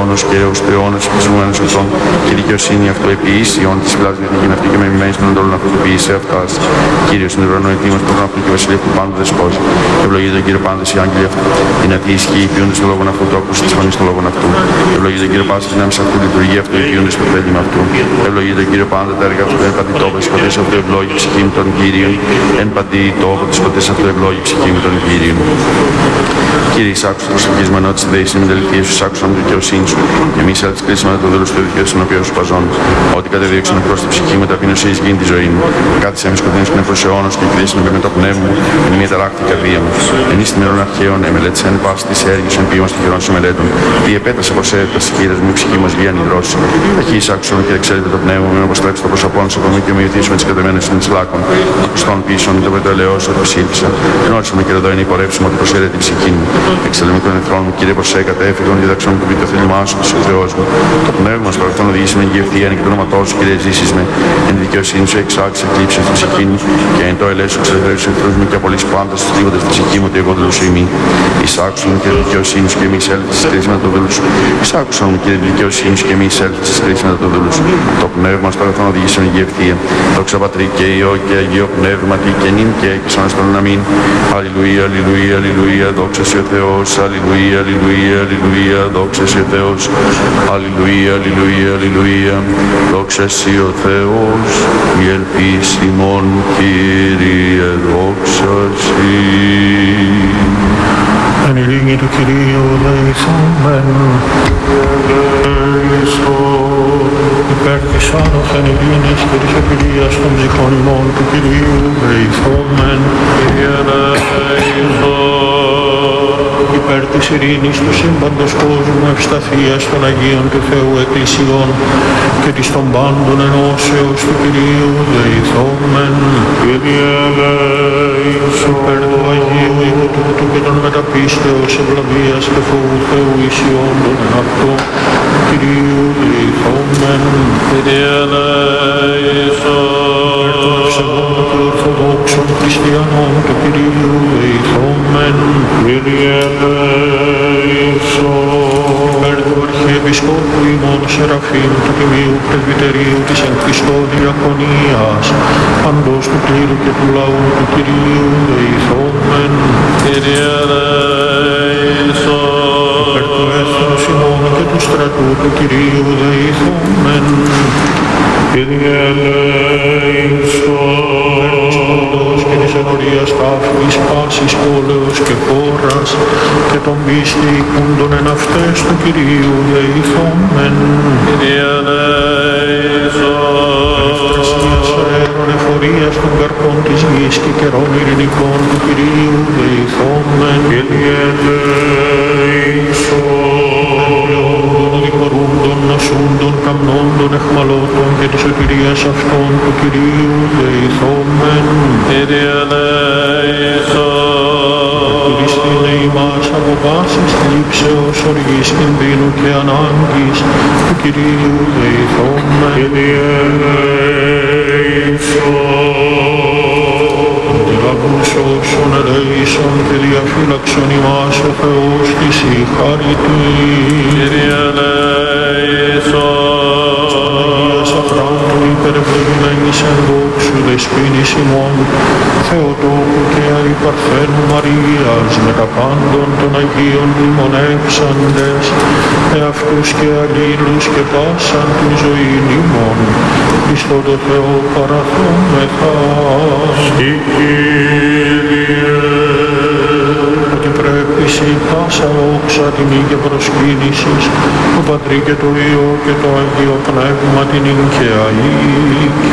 αιώνος και έως του αιώνας εξουσιαζόμενος ετών και δικαιοσύνη αυτό επίης, ιών της φυλάς διαθήκην αυτή και με μημένης των εντόλων αυτού του ποιήσε αυτάς. Κύριος είναι ουρανό ετοίμος πρόγραμμα αυτού και βασιλείου του πάντου δεσπόζει. Ευλογείται τον Κύριο πάντες οι άγγελοι αυτού. Δυνατοί ισχύοι ποιούνται στον λόγον αυτού, το άκουσε της φωνής των λόγων αυτού. Ευλογείται τον Κύριο πάντες δυνάμεις αυτού, λειτουργία αυτού, ποιούνται στο θέλημα αυτού. Ευλογείται τον Κύριο πάντα τα έργα αυτού, εν παντή τόπο της ποτές αυτού ευλόγη ψυχή μου των Κύριων. Εν παντή τόπο της ποτές αυτού ευλόγη ψυχή μου των Κύριων. Κύριε, εισάκουσα την προσευχής μου ενώ της ιδέης είναι τελειθίες σου, εισάκουσα με δικαιοσύνη σου. Και μη σε κρίσεις με το δούλος του δικαιοσύνη στον οποίο σου παζών. Ό,τι κατεδίωξαν προς τη ψυχή μου, ταπεινωσία εις γίνει τη ζωή μου. Κάθισε με σκοτεινούς και νεφρός αιώνος και εκδίσουν με το πνεύμα μου, εν μία ταράκτη καρδία μου. Εν εις μερών αρχαίων, εμελέτησε εν πάση της έργης, εν ποιήμας των χειρών σου μελέτων. Τι επέτασε πως έρευτα στις χείρες μου, η ψυχή μας βγαίνει δρόση. Ταχύ εισάκουσα με και εξέλιπε το πνεύμα μου, με αποστρέψει το προσωπόν σου από μου και με υιοθήσω με τις κατεμένες των λάκων. Ακουστών πίσω με το πετρελαιό σου, επισήλθησα. Γνώρισα με και εδώ είναι υπορρεύσιμο ότι προσέρε την ψυχή μου. Εξελίμη των εχθρών μου, Κύριε, πως κατέφυγον, διδαξόν μου το πίτο θέλημά σου, ο Θεός μου. Το πνεύμα στο παρελθόν οδηγήσει με γευθεία και το όνοματό σου, Κύριε, ζήσεις με. Εν δικαιοσύνη σου εξάξει, εκλείψε την ψυχή μου και εν το ελέσου ξεδρεύει του εχθρούς μου και απολύσει πάντα στους τρίβοντες στην ψυχή μου ότι εγώ δεν σου ημί. Εισάκουσον μου, Κύριε, δικαιοσύνη σου και μη εισέλθεις στις κρίσεις μετά το δούλου σου. Εισάκουσον μου, Κύριε, δικαιοσύνη σου και μη εισέλθεις στις κρίσεις μετά το δούλου σου. Το πνεύμα στο παρελθόν οδηγήσει με γευθεία. Δόξα Πατρί και Υιό και Αγίο Πνεύματι και νυν και σαν στον αμήν. Αλληλουία, αλληλουία, αλληλουία, δόξα σε ο Θεός, αλληλουία, αλληλουία, αλληλουία, δόξα σε ο Θεός, αλληλουία, αλληλουία, αλληλουία, δόξα σε ο Θεός, η ελπίσιμον Κύριε, δόξα σε. Εν ειρήνη του Κυρίου δεηθόμεν, υπέρ της άνωθεν ειρήνης και της επιλίας των ψυχών ημών του Κυρίου δεηθόμεν, υπέρ της ειρήνης του σύμπαντος κόσμου, ευσταθίας των Αγίων του Θεού Εκκλησιών και της των πάντων ενώσεως του Κυρίου δεηθόμεν, Κύριε δεήσον, υπέρ του Αγίου οίκου τούτου και των μεταπίστεως ευλαβίας και φόβου Θεού ισιών των εναυτών Κυρίου δεηθόμεν, Κύριε δεήσον, υπέρ των ευσεβών και ορθοδόξων χριστιανών του Κυρίου δεηθόμεν, Κύριε δεήσον, υπέρ του Αρχιεπισκόπου ημών Σεραφείμ του Τιμίου Πρεσβυτερίου της εν Χριστώ Διακονίας, παντός του κλήρου και του λαού του Κυρίου δεηθόμεν, Κύριε δεήσον, υπέρ του έθνους ημών και του στρατού του Κυρίου δεηθόμεν, Κύριε δεήσον, υπέρ της παντός και της ενορίας τάφης πάσης πόλεως και χώρας και των πίστη οικούντων εν αυτές του Κυρίου δεηθόμεν, Κύριε δεήσον, ευστρασίας αέρων εφορίας των καρπών της γης και καιρών ειρηνικών του Κυρίου δεηθόμεν, Κύριε δεήσον, δικορούντων, νοσούντων, καμνόντων, εχμαλώτων και της σωτηρίας αυτών του Κυρίου δεηθόμεν, Κύριε δεήσον, Χριστίνε ημάς από πάσης θλίψεως, οργής, κινδύνου και ανάγκης του Κυρίου δεηθόμεν, Κύριε δεήσον, αντιλαβούς όσων ελέησον και διαφύλαξον ημάς ο Θεός της η χάρητη, Κύριε δεήσον, αχράντου υπερευλογημένης εν δόξου δεσποίνης ημών, Θεοτόκου και Αϊπαρθένου Μαρίας, με τα πάντων των Αγίων μνημονεύσαντες, εαυτούς και αλλήλους και πάσαν την ζωήν ημών, Χριστό το Θεό παραθόμεθα. Συ Κύριε, ότι πρέπει σε πάσα όξα τιμή και προσκύνησης, το Πατρί και το Υιό και το Αγίο Πνεύμα την και αή